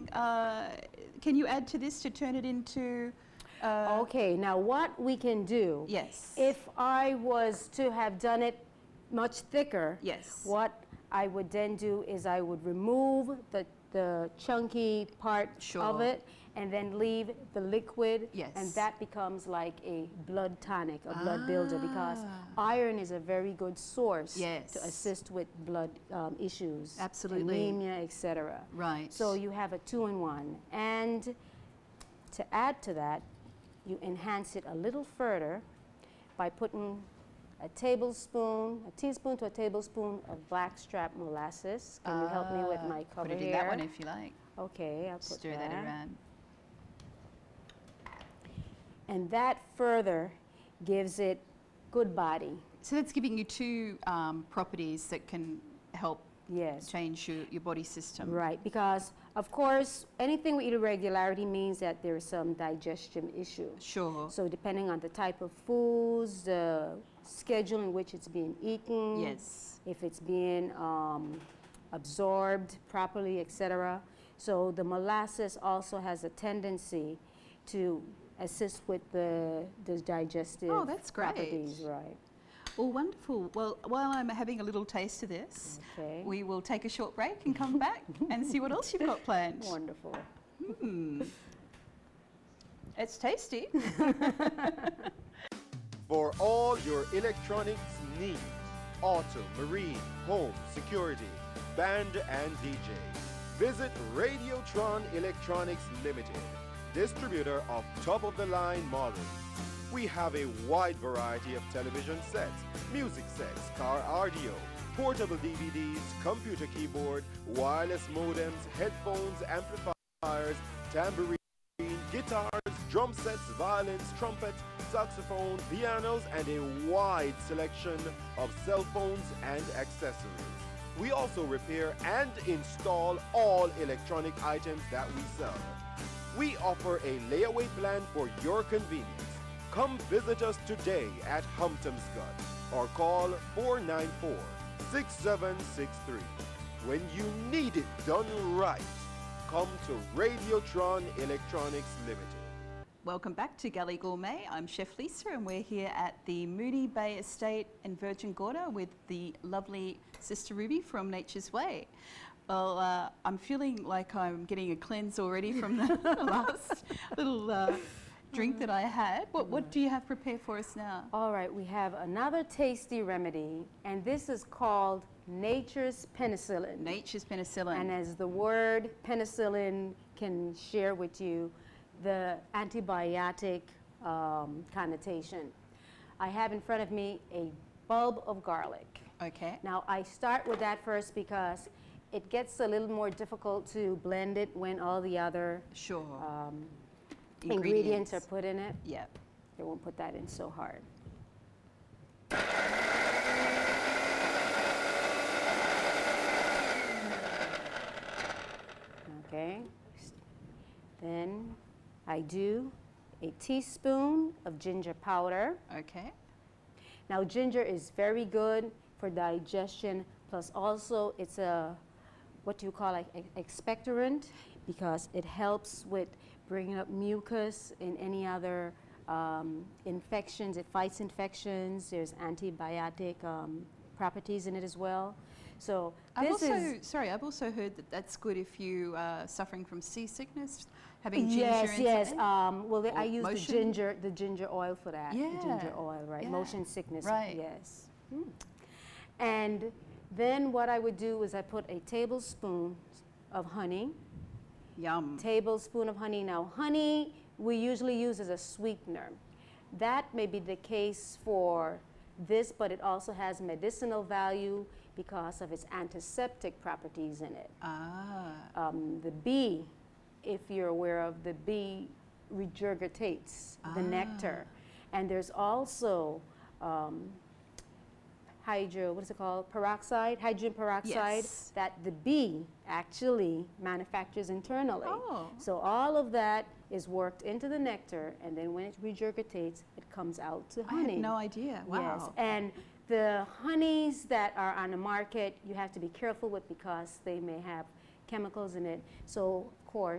can you add to this to turn it into? Okay, now what we can do, Yes. if I was to have done it much thicker, Yes. what I would then do is I would remove the chunky part Sure. of it and then leave the liquid, Yes. and that becomes like a blood tonic, a blood builder, because iron is a very good source Yes. to assist with blood issues, Absolutely. anemia, etc. Right. So you have a 2-in-1, and to add to that, you enhance it a little further by putting a teaspoon to a tablespoon of blackstrap molasses. Can you help me with my cover Put it in here? that one if you like. Okay, I'll put Stir that around. And that further gives it good body. So that's giving you two properties that can help Yes. change your body system. Right, because of course anything with irregularity means that there is some digestion issue. Sure. So depending on the type of foods, the schedule in which it's being eaten, Yes. if it's being absorbed properly, etc. So the molasses also has a tendency to assist with the digestive Oh, that's great. properties, right? Well, wonderful. Well, while I'm having a little taste of this, Okay. we will take a short break and come back and see what else you've got planned. Wonderful. It's tasty. For all your electronics needs, auto, marine, home, security, band and DJ, visit Radiotron Electronics Limited, distributor of top-of-the-line models. We have a wide variety of television sets, music sets, car audio, portable DVDs, computer keyboard, wireless modems, headphones, amplifiers, tambourine, guitars, drum sets, violins, trumpets, saxophone, pianos, and a wide selection of cell phones and accessories. We also repair and install all electronic items that we sell. We offer a layaway plan for your convenience. Come visit us today at Humptomscott or call 494-6763. When you need it done right, come to Radiotron Electronics Limited. Welcome back to Galley Gourmet. I'm Chef Lisa and we're here at the Moonee Bay Estate in Virgin Gorda with the lovely Sister Ruby from Nature's Way. Well, I'm feeling like I'm getting a cleanse already from the last little drink that I had. What do you have prepared for us now? All right, we have another tasty remedy, and this is called Nature's Penicillin. Nature's Penicillin. And as the word penicillin can share with you, the antibiotic connotation. I have in front of me a bulb of garlic. Okay. Now, I start with that first because it gets a little more difficult to blend it when all the other Sure. ingredients are put in it. Yep. They won't put that in so hard. Okay. Then I do a teaspoon of ginger powder. Okay. Now, ginger is very good for digestion, plus also it's a, what do you call it, expectorant, because it helps with bringing up mucus in any other infections. It fights infections. There's antibiotic properties in it as well. So I've also heard that that's good if you are suffering from seasickness, having ginger yes, inside. yes. Well, I use motion? the ginger oil for that. Yeah. The ginger oil, right? Yeah. Motion sickness. Right. Yes. And then what I would do is I put a tablespoon of honey. Yum. Tablespoon of honey. Now, honey we usually use as a sweetener. That may be the case for this, but it also has medicinal value because of its antiseptic properties in it. Ah. The bee, if you're aware of, the bee regurgitates the nectar. And there's also hydrogen peroxide Yes. that the bee actually manufactures internally. Oh. So all of that is worked into the nectar, and then when it regurgitates, it comes out to honey. I had no idea. Wow. Yes, and the honeys that are on the market, you have to be careful with because they may have chemicals in it. So, of course,